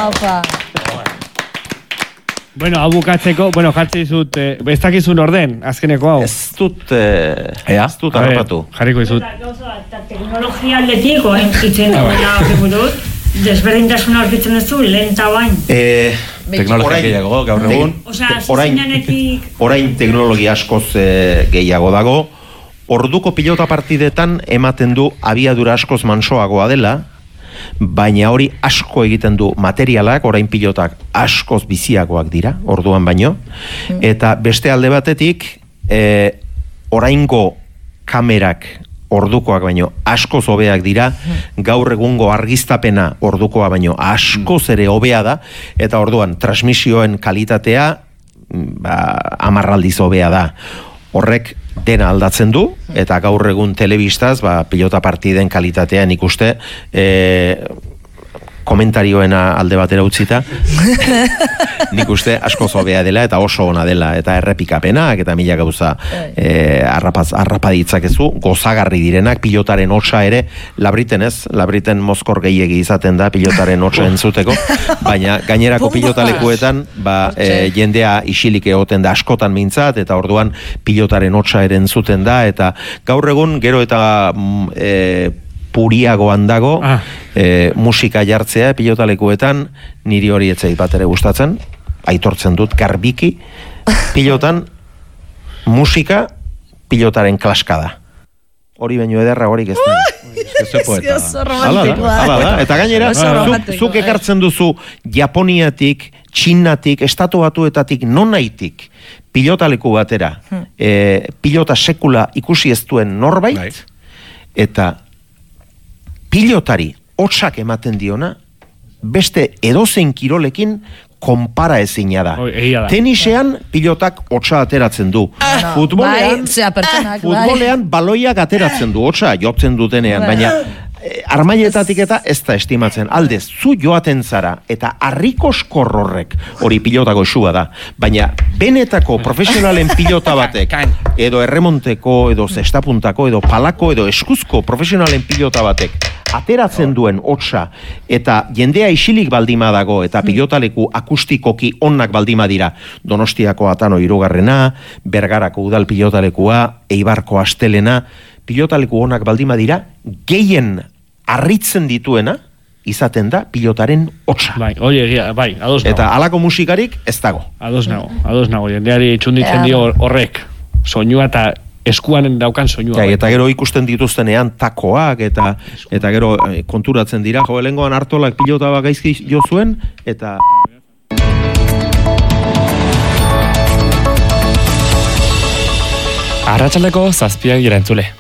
Bueno, hau bukatzeko, jartzi zut, ez dakizun orden, azkeneko hau. Ez dut harrapatu. Jarriko izut. Teknologia aldetik, oain itzen dut, desberdintasuna aurkitzen duzu, lehen eta bain. Teknologia gehiago, gaur egun. Orain teknologia askoz gehiago dago. Orduko pilota partidetan ematen du abiadura askoz mansoagoa dela, baina hori asko egiten du materialak, orain pilotak askoz biziagoak dira, orduan baino. Eta beste alde batetik, oraingo kamerak ordukoak baino askoz hobeak dira, gaur egungo argiztapena ordukoa baino askoz ere hobea da, eta orduan transmisioen kalitatea 10 aldiz hobea da. Horrek dena aldatzen du, eta gaur egun telebistaz, pilota partiden kalitatea nik uste, komentarioena alde batera utzita, nik uste asko hobea dela, eta oso ona dela, eta errepikapenak, eta mila gauza harrapaditzakezu, gozagarri direnak, pilotaren hotsa ere, labriten mozkor gehiegi izaten da, pilotaren hotsa entzuteko, baina gainerako pilotalekuetan, jendea isilik egoten da askotan mintzat, eta orduan pilotaren hotsa ere entzuten da, eta gaur egun, gero eta puriagoan dago, musika jartzea pilotalekuetan, niri hori etzait bat ere gustatzen, aitortzen dut garbiki, pilotan musika pilotaren klaskada. Hori baino ederra horik ez da. Eta gainera, zuk ekartzen duzu Japoniatik, Txinatik, Estatu Batuetatik, nonaitik pilotaleku batera, pilota sekula ikusi ez duen norbait, eta pilotari hotsak ematen diona, beste edozein kirolekin konpara ezina da. Tenisean pilotak hotsa ateratzen du. Futbolean baloiak ateratzen du hotsa jotzen dutenean, baina armailetatik eta ez da estimatzen. Aldez, zu joaten zara eta harrikoskor horrek hori pilotako esua da. Baina benetako profesionalen pilota batek, edo erremonteko, edo zestapuntako, edo palako, edo eskuzko profesionalen pilota batek ateratzen duen hotsa eta jendea isilik baldima dago eta pilotaleku akustikoki onak baldima dira. Donostiako Atano 3, Bergarako udal pilotalekua, Eibarko Astelena, pilotaleku onak baldima dira, gehien harritzen dituena izaten da pilotaren hotsa. Ados nago. Eta halako musikarik ez dago. Ados nago, jendeari txunditzen dio horrek, soinua eta eskuan daukan soinua. Eta gero ikusten dituztenean takoak, eta gero konturatzen dira, lehengoan Artolak pilota bat gaizki jo zuen, eta... Arratsaldeko 7 dira entzule.